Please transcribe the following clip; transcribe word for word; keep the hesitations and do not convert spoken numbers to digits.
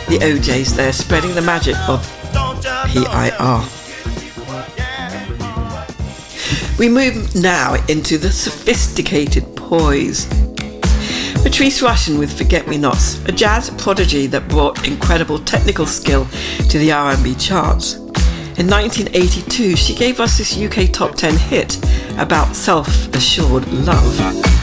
The O Js there, spreading the magic of P I R. We move now into the sophisticated poise. Patrice Rushen with Forget-Me-Nots, a jazz prodigy that brought incredible technical skill to the R and B charts. In nineteen eighty-two, she gave us this U K top ten hit about self-assured love.